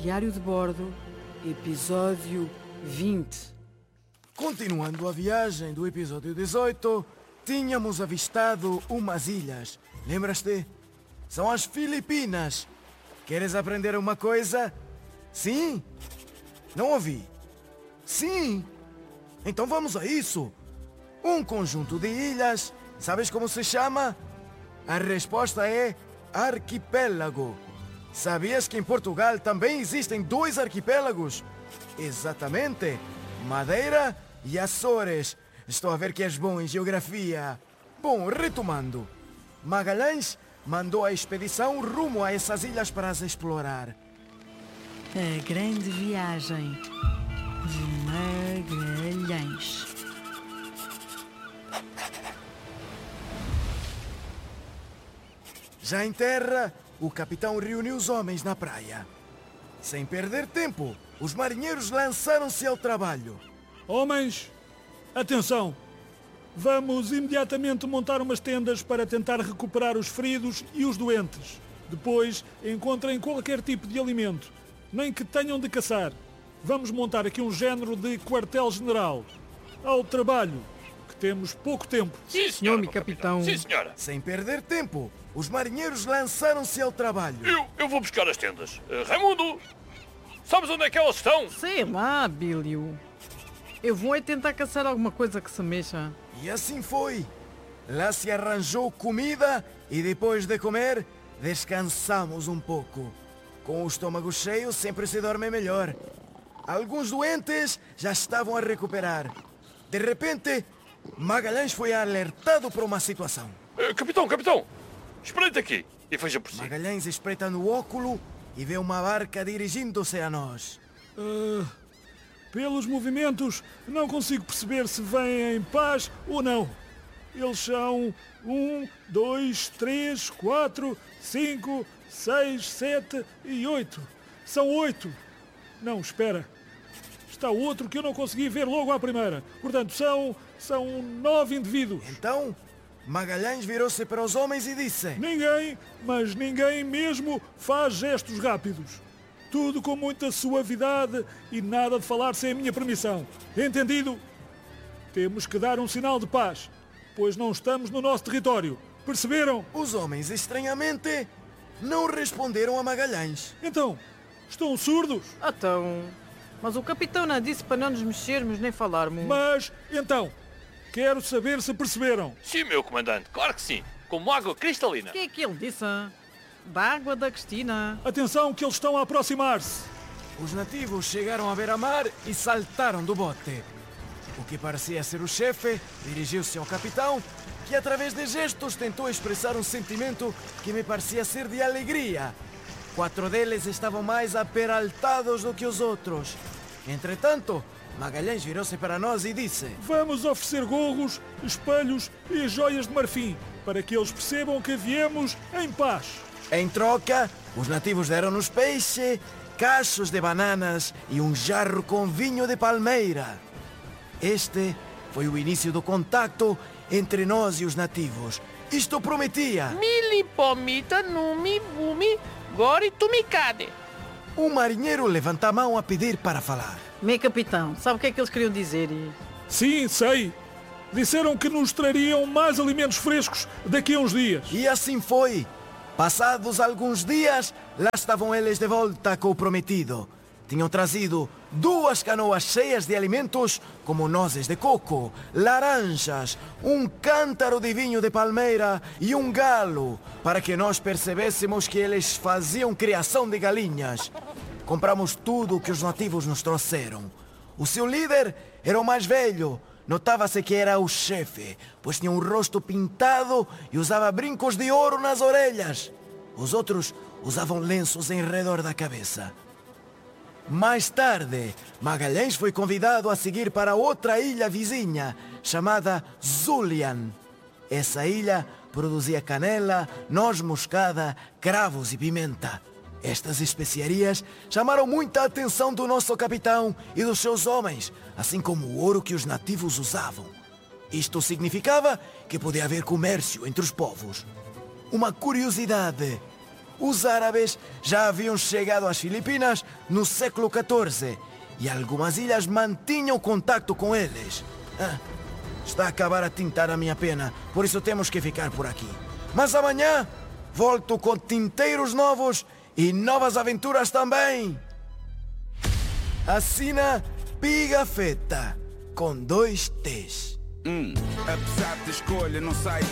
Diário de bordo, episódio 20. Continuando a viagem do episódio 18, tínhamos avistado umas ilhas. Lembras-te? São as Filipinas. Queres aprender uma coisa? Sim? Não ouvi. Sim? Então vamos a isso. Um conjunto de ilhas. Sabes como se chama? A resposta é arquipélago. Sabias que em Portugal também existem 2 arquipélagos? Exatamente. Madeira e Açores. Estou a ver que és bom em geografia. Bom, retomando. Magalhães mandou a expedição rumo a essas ilhas para as explorar. A grande viagem de Magalhães. Já em terra, o capitão reuniu os homens na praia. Sem perder tempo, os marinheiros lançaram-se ao trabalho. Homens, atenção! Vamos imediatamente montar umas tendas para tentar recuperar os feridos e os doentes. Depois, encontrem qualquer tipo de alimento, nem que tenham de caçar. Vamos montar aqui um género de quartel-general. Ao trabalho, que temos pouco tempo. Sim, senhora, Nome, capitão. Sim, senhora. Sem perder tempo, os marinheiros lançaram-se ao trabalho. Eu vou buscar as tendas. Raimundo, sabes onde é que elas estão? Sei lá, Bílio. Eu vou é tentar caçar alguma coisa que se mexa. E assim foi. Lá se arranjou comida e depois de comer, descansamos um pouco. Com o estômago cheio sempre se dorme melhor. Alguns doentes já estavam a recuperar. De repente, Magalhães foi alertado para uma situação. Capitão, espreita aqui e veja por si. Magalhães espreita no óculo e vê uma barca dirigindo-se a nós. Pelos movimentos, não consigo perceber se vêm em paz ou não. Eles são 1, 2, 3, 4, 5, 6, 7 e 8. São 8. Não, espera. Está outro que eu não consegui ver logo à primeira. Portanto, são 9 indivíduos. Então, Magalhães virou-se para os homens e disse: Ninguém, mas ninguém mesmo, faz gestos rápidos. Tudo com muita suavidade e nada de falar sem a minha permissão. Entendido? Temos que dar um sinal de paz, pois não estamos no nosso território. Perceberam? Os homens, estranhamente, não responderam a Magalhães. Então, estão surdos? Então, mas o capitão não disse para não nos mexermos nem falarmos. Mas, então, quero saber se perceberam. Sim, meu comandante, claro que sim. Como água cristalina. O que é que ele disse? Da água da Cristina. Atenção que eles estão a aproximar-se. Os nativos chegaram à beira-mar e saltaram do bote. O que parecia ser o chefe dirigiu-se ao capitão, que através de gestos tentou expressar um sentimento que me parecia ser de alegria. 4 deles estavam mais aperaltados do que os outros. Entretanto, Magalhães virou-se para nós e disse: Vamos oferecer gorros, espelhos e joias de marfim, para que eles percebam que viemos em paz. Em troca, os nativos deram-nos peixe, cachos de bananas e um jarro com vinho de palmeira. Este foi o início do contacto entre nós e os nativos. Isto prometia. Milipomita numi bumi gori tumicade. Um marinheiro levanta a mão a pedir para falar. Meu capitão, sabe o que é que eles queriam dizer? Sim, sei. Disseram que nos trariam mais alimentos frescos daqui a uns dias. E assim foi. Passados alguns dias, lá estavam eles de volta com o prometido. Tinham trazido 2 canoas cheias de alimentos, como nozes de coco, laranjas, um cântaro de vinho de palmeira e um galo, para que nós percebêssemos que eles faziam criação de galinhas. Compramos tudo o que os nativos nos trouxeram. O seu líder era o mais velho. Notava-se que era o chefe, pois tinha um rosto pintado e usava brincos de ouro nas orelhas. Os outros usavam lenços em redor da cabeça. Mais tarde, Magalhães foi convidado a seguir para outra ilha vizinha, chamada Zulian. Essa ilha produzia canela, noz moscada, cravos e pimenta. Estas especiarias chamaram muita atenção do nosso capitão e dos seus homens, assim como o ouro que os nativos usavam. Isto significava que podia haver comércio entre os povos. Uma curiosidade: os árabes já haviam chegado às Filipinas no século XIV e algumas ilhas mantinham contato com eles. Está a acabar a tintar a minha pena, por isso temos que ficar por aqui. Mas amanhã volto com tinteiros novos e novas aventuras também. Assina Pigafetta, com 2 T's. Apesar da escolha, não sai